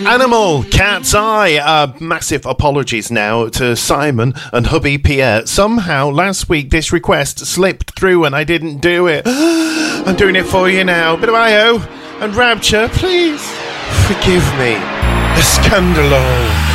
Animal, Cat's Eye. Massive apologies now to Simon and hubby Pierre. Somehow last week this request slipped through and I didn't do it. I'm doing it for you now. Bit of I.O. and Rapture, please forgive me. A scandalo.